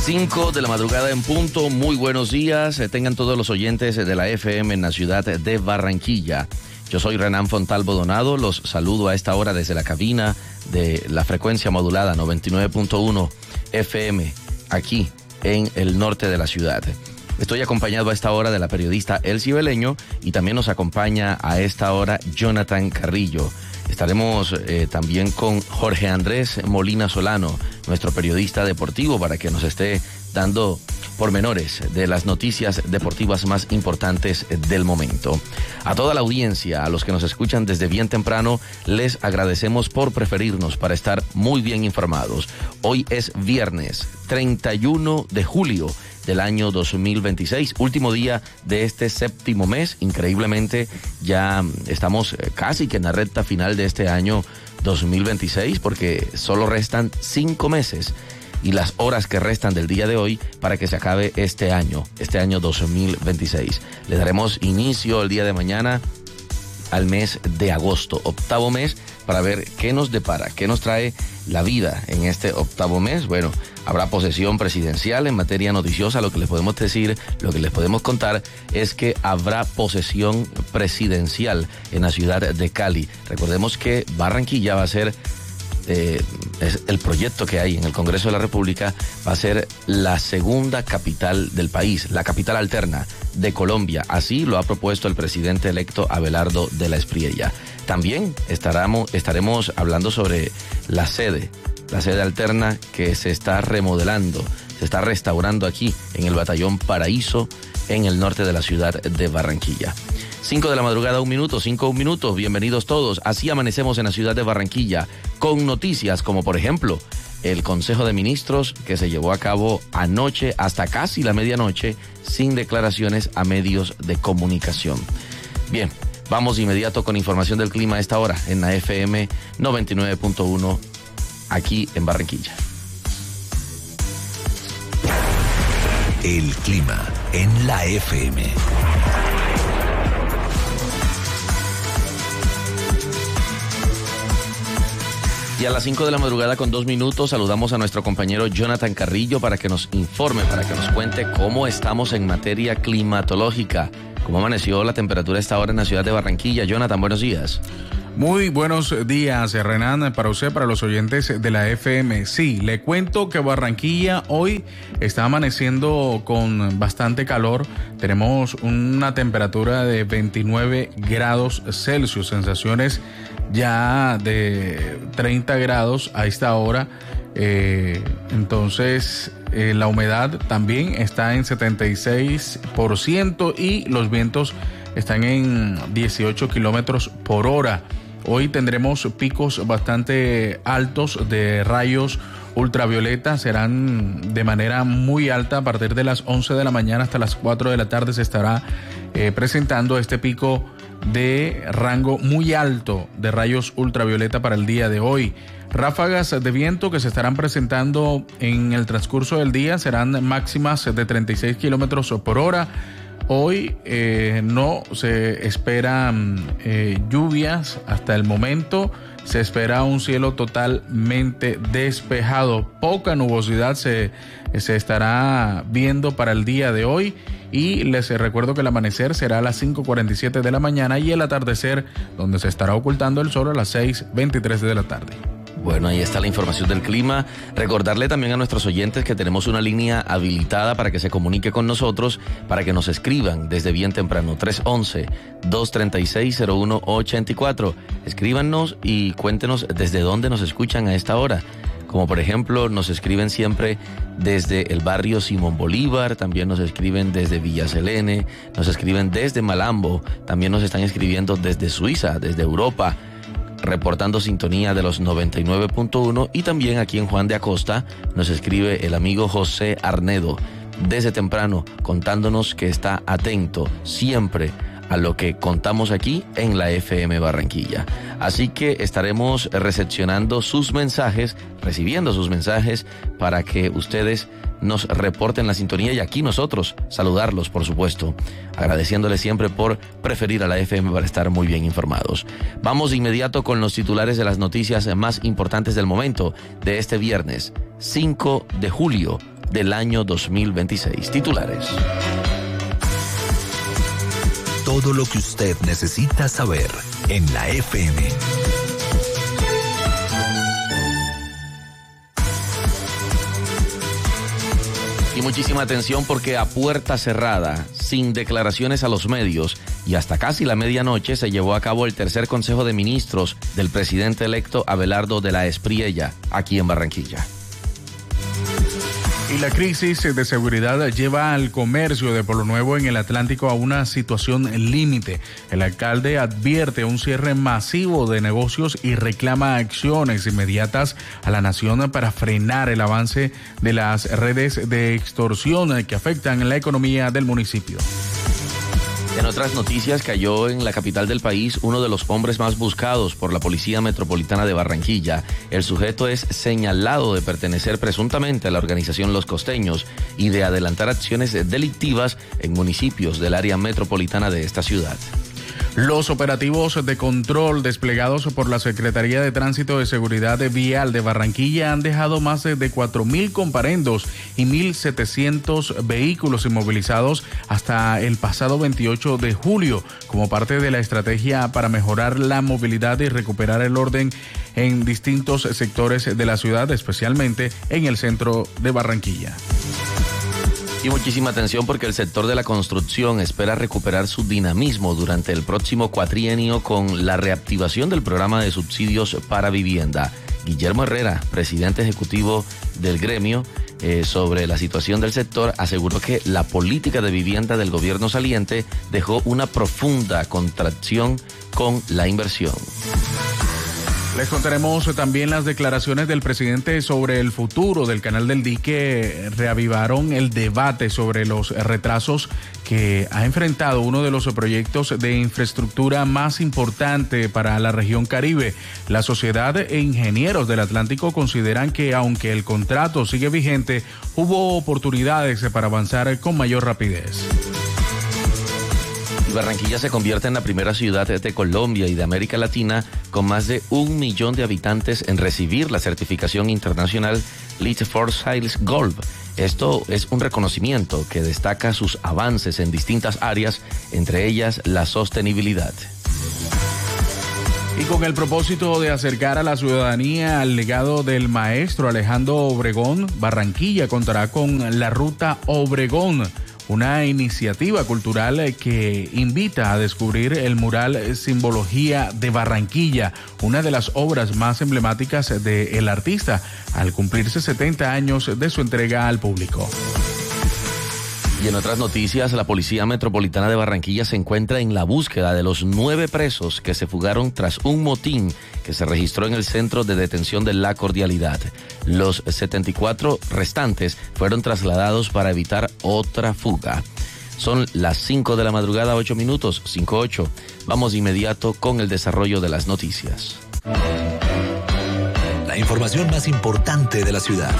5 de la madrugada en punto. Muy buenos días. Tengan todos los oyentes de la FM en la ciudad de Barranquilla. Yo soy Renan Fontalvo Donado. Los saludo a esta hora desde la cabina de la frecuencia modulada 99.1 FM aquí en el norte de la ciudad. Estoy acompañado a esta hora de la periodista Elsie Beleño y también nos acompaña a esta hora Jonathan Carrillo. Estaremos también con Jorge Andrés Molina Solano, nuestro periodista deportivo, para que nos esté dando pormenores de las noticias deportivas más importantes del momento. A toda la audiencia, a los que nos escuchan desde bien temprano, les agradecemos por preferirnos para estar muy bien informados. Hoy es viernes 31 de julio del año 2026, último día de este séptimo mes. Increíblemente ya estamos casi que en la recta final de este año 2026, porque solo restan 5 meses y las horas que restan del día de hoy para que se acabe este año 2026. Le daremos inicio el día de mañana al mes de agosto, octavo mes, para ver qué nos depara, qué nos trae la vida en este octavo mes. Bueno, habrá posesión presidencial en materia noticiosa. Lo que les podemos decir, lo que les podemos contar es que habrá posesión presidencial en la ciudad de Cali. Recordemos que Barranquilla va a ser es el proyecto que hay en el Congreso de la República, va a ser la segunda capital del país, la capital alterna de Colombia. Así lo ha propuesto el presidente electo Abelardo de la Espriella. También estaremos hablando sobre la sede alterna que se está remodelando, se está restaurando aquí en el Batallón Paraíso, en el norte de la ciudad de Barranquilla. 5 de la madrugada, 1 minuto, 1 minuto. Bienvenidos todos. Así amanecemos en la ciudad de Barranquilla con noticias como, por ejemplo, el Consejo de Ministros que se llevó a cabo anoche hasta casi la medianoche sin declaraciones a medios de comunicación. Bien, vamos de inmediato con información del clima a esta hora en la FM 99.1 aquí en Barranquilla. El clima en la FM. Y a las 5 de la madrugada con 2 minutos saludamos a nuestro compañero Jonathan Carrillo para que nos informe, para que nos cuente cómo estamos en materia climatológica. ¿Cómo amaneció la temperatura a esta hora en la ciudad de Barranquilla? Jonathan, buenos días. Muy buenos días, Renan, para usted, para los oyentes de la FM. Sí, le cuento que Barranquilla hoy está amaneciendo con bastante calor. Tenemos una temperatura de 29 grados Celsius, sensaciones ya de 30 grados a esta hora. Entonces, la humedad también está en 76% y los vientos están en 18 kilómetros por hora. Hoy tendremos picos bastante altos de rayos ultravioleta, serán de manera muy alta. A partir de las 11 de la mañana hasta las 4 de la tarde se estará presentando este pico de rango muy alto de rayos ultravioleta para el día de hoy. Ráfagas de viento que se estarán presentando en el transcurso del día serán máximas de 36 kilómetros por hora. Hoy no se esperan lluvias hasta el momento. Se espera un cielo totalmente despejado. Poca nubosidad se estará viendo para el día de hoy. Y les recuerdo que el amanecer será a las 5:47 de la mañana y el atardecer, donde se estará ocultando el sol, a las 6:23 de la tarde. Bueno, ahí está la información del clima. Recordarle también a nuestros oyentes que tenemos una línea habilitada para que se comunique con nosotros, para que nos escriban desde bien temprano, 311-236-0184. Escríbanos y cuéntenos desde dónde nos escuchan a esta hora. Como por ejemplo, nos escriben siempre desde el barrio Simón Bolívar, también nos escriben desde Villa Selene, nos escriben desde Malambo, también nos están escribiendo desde Suiza, desde Europa, reportando sintonía de los 99.1, y también aquí en Juan de Acosta nos escribe el amigo José Arnedo desde temprano contándonos que está atento siempre a lo que contamos aquí en la FM Barranquilla. Así que estaremos recepcionando sus mensajes, recibiendo sus mensajes para que ustedes nos reporten la sintonía y aquí nosotros saludarlos, por supuesto, agradeciéndoles siempre por preferir a la FM para estar muy bien informados. Vamos de inmediato con los titulares de las noticias más importantes del momento de este viernes 5 de julio del año 2026. Titulares. Todo lo que usted necesita saber en la FM. Y muchísima atención porque a puerta cerrada, sin declaraciones a los medios y hasta casi la medianoche se llevó a cabo el tercer Consejo de Ministros del presidente electo Abelardo de la Espriella, aquí en Barranquilla. Y la crisis de seguridad lleva al comercio de Pueblo Nuevo en el Atlántico a una situación límite. El alcalde advierte un cierre masivo de negocios y reclama acciones inmediatas a la nación para frenar el avance de las redes de extorsión que afectan la economía del municipio. En otras noticias, cayó en la capital del país uno de los hombres más buscados por la Policía Metropolitana de Barranquilla. El sujeto es señalado de pertenecer presuntamente a la organización Los Costeños y de adelantar acciones delictivas en municipios del área metropolitana de esta ciudad. Los operativos de control desplegados por la Secretaría de Tránsito y Seguridad Vial de Barranquilla han dejado más de 4.000 comparendos y 1.700 vehículos inmovilizados hasta el pasado 28 de julio, como parte de la estrategia para mejorar la movilidad y recuperar el orden en distintos sectores de la ciudad, especialmente en el centro de Barranquilla. Y muchísima atención porque el sector de la construcción espera recuperar su dinamismo durante el próximo cuatrienio con la reactivación del programa de subsidios para vivienda. Guillermo Herrera, presidente ejecutivo del gremio, sobre la situación del sector, aseguró que la política de vivienda del gobierno saliente dejó una profunda contracción con la inversión. Les contaremos también las declaraciones del presidente sobre el futuro del Canal del Dique. Reavivaron el debate sobre los retrasos que ha enfrentado uno de los proyectos de infraestructura más importante para la región Caribe. La sociedad e ingenieros del Atlántico consideran que aunque el contrato sigue vigente, hubo oportunidades para avanzar con mayor rapidez. Barranquilla se convierte en la primera ciudad de Colombia y de América Latina con más de 1 millón de habitantes en recibir la certificación internacional LEED for Sales Gold. Esto es un reconocimiento que destaca sus avances en distintas áreas, entre ellas la sostenibilidad. Y con el propósito de acercar a la ciudadanía al legado del maestro Alejandro Obregón, Barranquilla contará con la Ruta Obregón, una iniciativa cultural que invita a descubrir el mural Simbología de Barranquilla, una de las obras más emblemáticas del artista, al cumplirse 70 años de su entrega al público. Y en otras noticias, la Policía Metropolitana de Barranquilla se encuentra en la búsqueda de los 9 presos que se fugaron tras un motín que se registró en el centro de detención de La Cordialidad. Los 74 restantes fueron trasladados para evitar otra fuga. Son las 5 de la madrugada, 8 minutos, 5:08. Vamos de inmediato con el desarrollo de las noticias. La información más importante de la ciudad.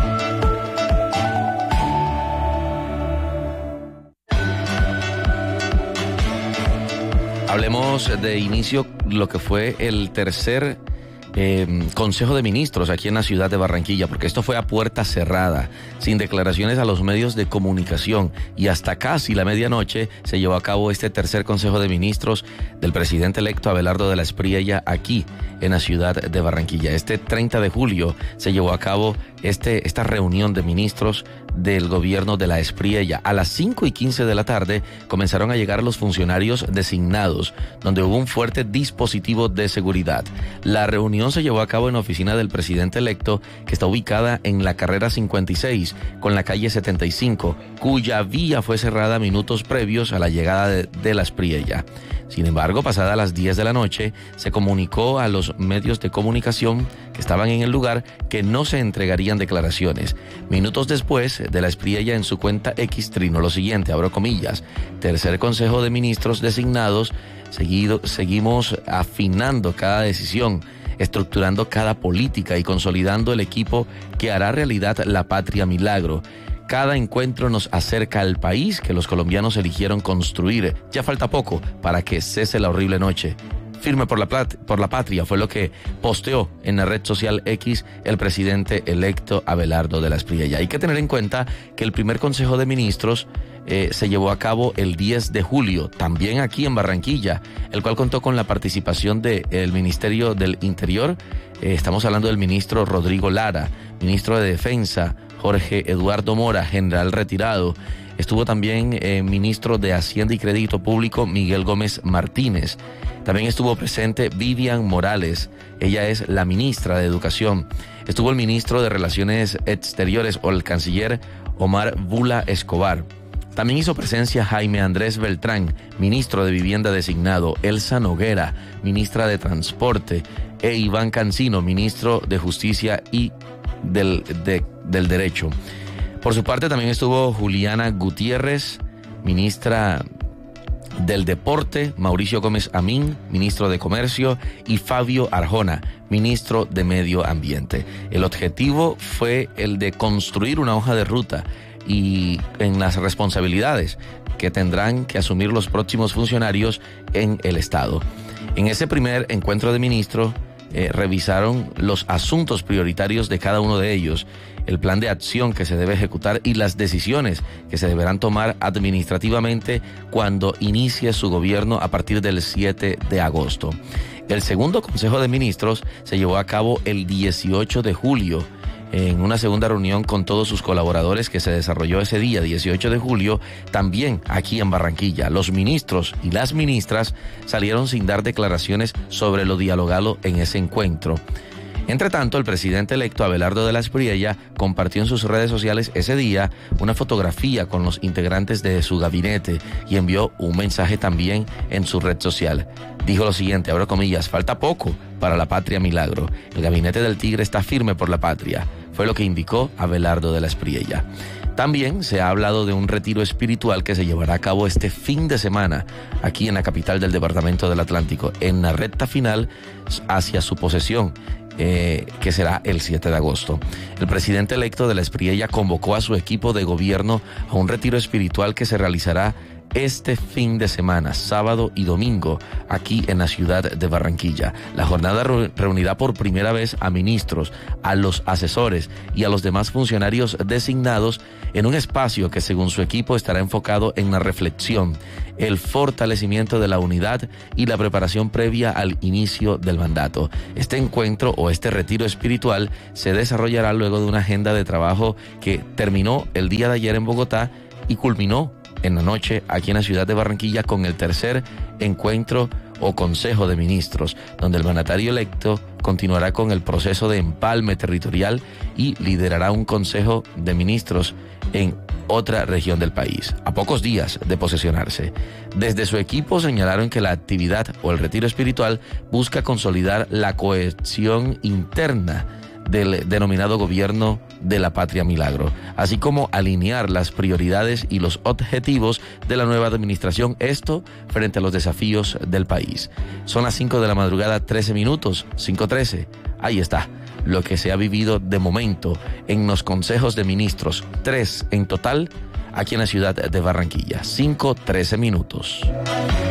Hablemos de inicio lo que fue el tercer Consejo de Ministros aquí en la ciudad de Barranquilla, porque esto fue a puerta cerrada, sin declaraciones a los medios de comunicación, y hasta casi la medianoche se llevó a cabo este tercer Consejo de Ministros del presidente electo Abelardo de la Espriella aquí en la ciudad de Barranquilla. Este 30 de julio se llevó a cabo esta reunión de ministros del gobierno de la Espriella. A las 5:15 de la tarde comenzaron a llegar los funcionarios designados, donde hubo un fuerte dispositivo de seguridad. La reunión se llevó a cabo en la oficina del presidente electo, que está ubicada en la carrera 56 con la calle 75, cuya vía fue cerrada minutos previos a la llegada de la Espriella. Sin embargo, pasada las 10 de la noche, se comunicó a los medios de comunicación que estaban en el lugar que no se entregarían declaraciones. Minutos después, de la Espriella en su cuenta X trinó lo siguiente, abro comillas: tercer Consejo de Ministros designados, seguimos afinando cada decisión, estructurando cada política y consolidando el equipo que hará realidad la patria milagro. Cada encuentro nos acerca al país que los colombianos eligieron construir. Ya falta poco para que cese la horrible noche. firme por la patria, fue lo que posteó en la red social X el presidente electo Abelardo de la Espriella. Hay que tener en cuenta que el primer Consejo de Ministros se llevó a cabo el 10 de julio, también aquí en Barranquilla, el cual contó con la participación del Ministerio del Interior. Estamos hablando del ministro Rodrigo Lara, ministro de Defensa Jorge Eduardo Mora, general retirado. Estuvo también ministro de Hacienda y Crédito Público Miguel Gómez Martínez. También estuvo presente Vivian Morales, ella es la ministra de Educación. Estuvo el ministro de Relaciones Exteriores o el canciller Omar Bula Escobar. También hizo presencia Jaime Andrés Beltrán, ministro de Vivienda designado, Elsa Noguera, ministra de Transporte, e Iván Cancino, ministro de Justicia y del Derecho. Por su parte también estuvo Juliana Gutiérrez, ministra del Deporte, Mauricio Gómez Amín, ministro de Comercio, y Fabio Arjona, ministro de Medio Ambiente. El objetivo fue el de construir una hoja de ruta y en las responsabilidades que tendrán que asumir los próximos funcionarios en el Estado. En ese primer encuentro de ministros revisaron los asuntos prioritarios de cada uno de ellos, el plan de acción que se debe ejecutar y las decisiones que se deberán tomar administrativamente cuando inicie su gobierno a partir del 7 de agosto. El segundo Consejo de Ministros se llevó a cabo el 18 de julio, en una segunda reunión con todos sus colaboradores que se desarrolló ese día, 18 de julio, también aquí en Barranquilla. Los ministros y las ministras salieron sin dar declaraciones sobre lo dialogado en ese encuentro. Entre tanto, el presidente electo Abelardo de la Espriella compartió en sus redes sociales ese día una fotografía con los integrantes de su gabinete y envió un mensaje también en su red social. Dijo lo siguiente, abro comillas, falta poco para la patria milagro. El gabinete del Tigre está firme por la patria. Fue lo que indicó Abelardo de la Espriella. También se ha hablado de un retiro espiritual que se llevará a cabo este fin de semana aquí en la capital del Departamento del Atlántico, en la recta final hacia su posesión, que será el 7 de agosto. El presidente electo de la Espriella convocó a su equipo de gobierno a un retiro espiritual que se realizará este fin de semana, sábado y domingo, aquí en la ciudad de Barranquilla. La jornada reunirá por primera vez a ministros, a los asesores y a los demás funcionarios designados en un espacio que, según su equipo, estará enfocado en la reflexión, el fortalecimiento de la unidad y la preparación previa al inicio del mandato. Este encuentro o este retiro espiritual se desarrollará luego de una agenda de trabajo que terminó el día de ayer en Bogotá y culminó en la noche aquí en la ciudad de Barranquilla con el tercer encuentro o Consejo de Ministros, donde el mandatario electo continuará con el proceso de empalme territorial y liderará un Consejo de Ministros en otra región del país, a pocos días de posesionarse. Desde su equipo señalaron que la actividad o el retiro espiritual busca consolidar la cohesión interna del denominado gobierno de la patria milagro, así como alinear las prioridades y los objetivos de la nueva administración, esto frente a los desafíos del país. Son las 5 de la madrugada, 13 minutos, 5:13. Ahí está lo que se ha vivido de momento en los consejos de ministros, 3 en total, aquí en la ciudad de Barranquilla. 5:13 minutos.